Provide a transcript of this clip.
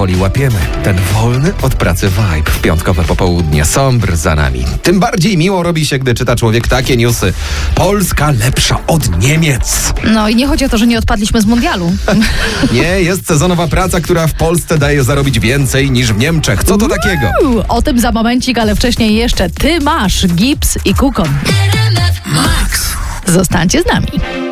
powoli łapiemy ten wolny od pracy vibe w piątkowe popołudnie. Sombr za nami. Tym bardziej miło robi się, gdy czyta człowiek takie newsy. Polska lepsza od Niemiec. No i nie chodzi o to, że nie odpadliśmy z mundialu. Nie, jest sezonowa praca, która w Polsce daje zarobić więcej niż w Niemczech. Co to takiego? O tym za momencik, ale wcześniej jeszcze Ty masz gips i kukon. Zostańcie z nami.